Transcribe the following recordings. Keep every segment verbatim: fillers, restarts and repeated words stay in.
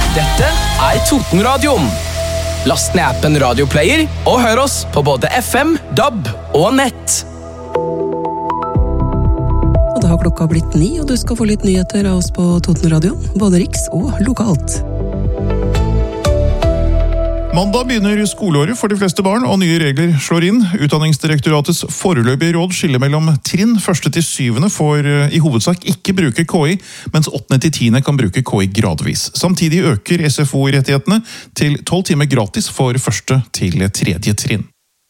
Dette er Totenradioen. Last ned appen Radioplayer og hør oss på både F M, D A B og nett. Og da har klokka blitt ni, og du skal få litt nyheter av oss på Totenradioen, både riks og lokalt. Mandag begynner skoleåret for de fleste barn, og nye regler slår inn. Utdanningsdirektoratets foreløpige råd skiller mellom trinn. Første til syvende får i hovedsak ikke bruke K I, mens åttende til tiende kan bruke K I gradvis. Samtidig øker S F O-rettighetene til tolv timer gratis for første til tredje trinn.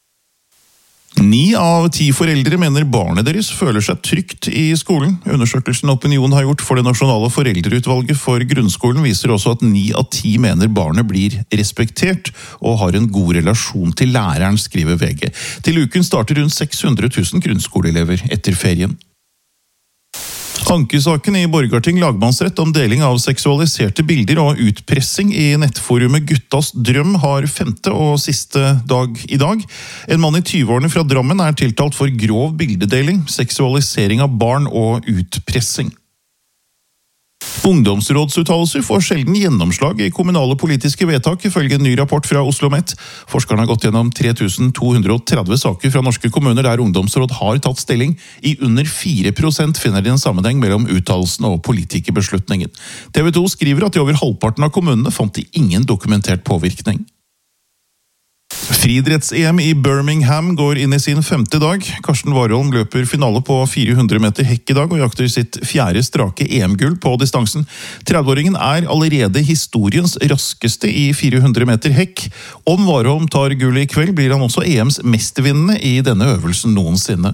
Ni av ti foreldre mener barnet deres føler seg trygt i skolen. Undersøkelsen Opinion har gjort for det nasjonale foreldreutvalget for grunnskolen viser også at ni av ti mener barnet blir respektert og har en god relasjon til læreren, skriver V G. Til uken starter rundt seks hundre tusen grunnskoleelever etter ferien. Ankesaken i Borgarting lagmannsrett om deling av seksualiserte bilder og utpressing i nettforumet Guttas drøm har femte og siste dag i dag. En mann i tyve-årene fra Drammen er tiltalt for grov bildedeling, seksualisering av barn og utpressing. Ungdomsrådsuttalelser får sjelden gjennomslag i kommunale politiske vedtak, ifølge en ny rapport fra OsloMet. Forskerne har gått gjennom tre tusen to hundre og tretti saker fra norske kommuner der ungdomsråd har tatt stilling. I under fire prosent finner de en sammenheng mellom uttalelsen og politikerbeslutningen. T V to skriver at i over halvparten av kommunene fant de ingen dokumentert påvirkning. Friidretts-E M i Birmingham går inn i sin femte dag. Karsten Warholm løper finale på fire hundre meter hekk i dag og jakter sitt fjerde strake E M-gull på distansen. tretti-åringen er allerede historiens raskeste i fire hundre meter hekk. Om Warholm tar gullet i kveld, blir han også E Ms mestvinnende i denne øvelsen noensinne.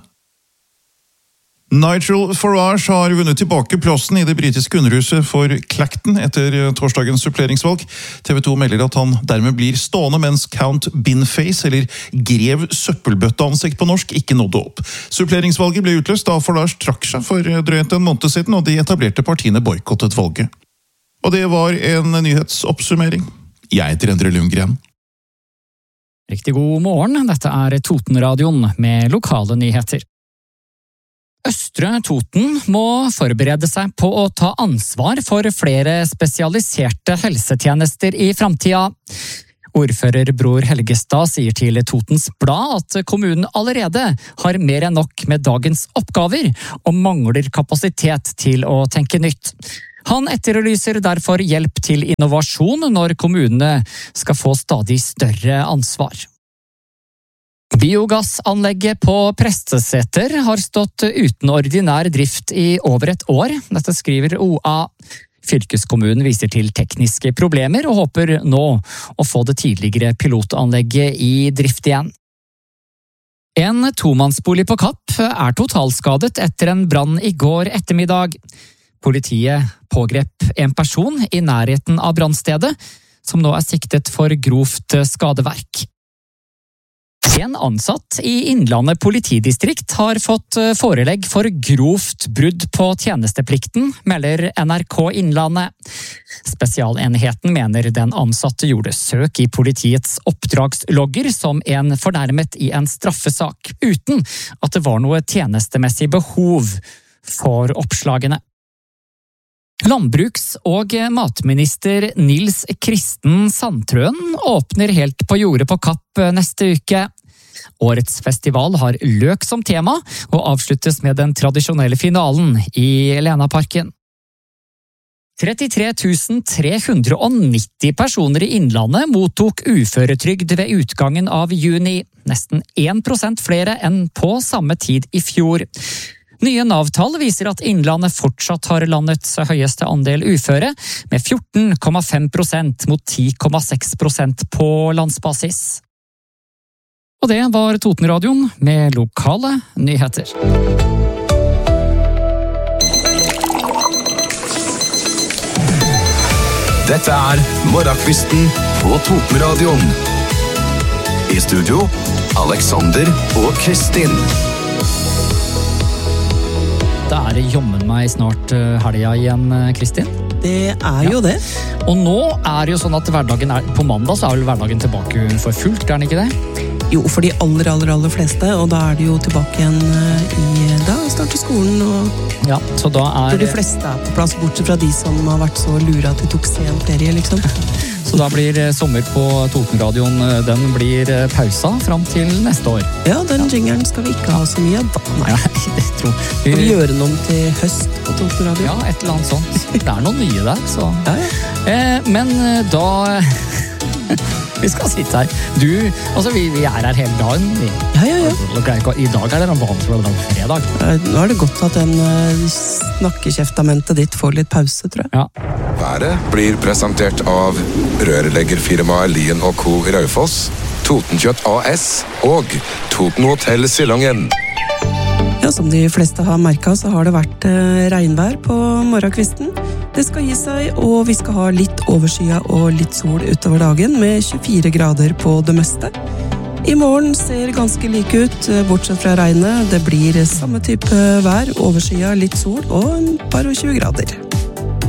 Nigel Farage har vunnet tilbake plassen i det britiske underhuset for Clacton etter torsdagens suppleringsvalg. T V to melder at han dermed blir stående mens Count Binface, eller grev søppelbøtteansikt på norsk, ikke nådde opp. Suppleringsvalget ble utløst da Farage trakk seg for drøyt en måned siden, og de etablerte partiene boykottet valget. Og det var en nyhetsoppsummering. Jeg heter Endre Lundgren. Riktig god morgen, dette er Totenradioen med lokale nyheter. Østre Toten må forberede seg på å ta ansvar for flere spesialiserte helsetjenester i fremtiden. Ordfører Bror Helgestad sier til Totens Blad at kommunen allerede har mer enn nok med dagens oppgaver og mangler kapasitet til å tenke nytt. Han etterlyser derfor hjelp til innovasjon når kommunene skal få stadig større ansvar. Biogassanlegget på Presteseter har stått uten ordinær drift i over et år. Dette skriver O A. Fylkeskommunen viser til tekniske problemer og håper nå å få det tidligere pilotanlegget i drift igjen. En tomannsbolig på Kapp er totalskadet etter en brann i går ettermiddag. Politiet pågrep en person i nærheten av brannstedet, som nå er siktet for grovt skadeverk. En ansatt i Innlandet politidistrikt har fått forelegg for grovt brudd på tjenesteplikten, melder N R K Innlandet. Spesialenheten mener den ansatte gjorde søk i politiets oppdragslogger som en fornærmet i en straffesak, uten at det var noe tjenestemessig behov for oppslagene. Landbruks- og matminister Nils Kristen Sandtrøen åpner helt på jordet på Kapp neste uke. Årets festival har løk som tema, og avsluttes med den tradisjonelle finalen i Lenaparken. trettitre tusen tre hundre og nitti personer i Innlandet mottok uføretrygd ved utgangen av juni, nesten én prosent flere enn på samme tid i fjor. Nye Nav-tall viser at Innlandet fortsatt har landets høyeste andel uføre, med fjorten komma fem prosent mot ti komma seks prosent på landsbasis. Og det var Totenradioen med lokale nyheter. Dette er Morgenkvisten på Totenradioen. I studio, Alexander og Kristin. Det er jommen meg snart helga igjen, Kristin. Det er jo ja. det. Og nå er det jo sånn at hverdagen er, på mandag så er vel hverdagen tilbake for fullt, er den ikke det? Jo, for de aller, aller, aller fleste, og da er det jo tilbake igjen i da starter skolen, og Ja, så da er for de fleste er på plass, bortsett fra de som har vært så lure at de tok sen ferie, liksom. Så da blir sommer på Totenradioen, den blir pausa fram til neste år. Ja, den jingeren skal vi ikke ha så mye av da. Nei, Ja, det tror skal vi gjøre noe om til høst på Totenradioen? Ja, et eller annet sånt. Det er noen nye der, så. Ja, ja. Eh, men da vi skal sitte her. Du, altså vi, vi er her hele dagen. Vi. Ja, ja, ja. I dag er det en vanlig fredag. Eh, Nå er det godt at den uh, snakkekjeftamentet ditt får litt pause, tror jeg. Ja. Været blir presentert av rørleggerfirmaet Lien og Co. Raufoss, Totenkjøtt A S og Toten Hotel Silongen. Ja, som de fleste har merket, så har det vært eh, regnvær på morgenkvisten. Det skal gi seg, og vi skal ha litt overskya og litt sol utover dagen, med tjuefire grader på det meste. I morgen ser ganske like ut, bortsett fra regnet. Det blir samme type vær, overskya, litt sol og en par og tjue grader.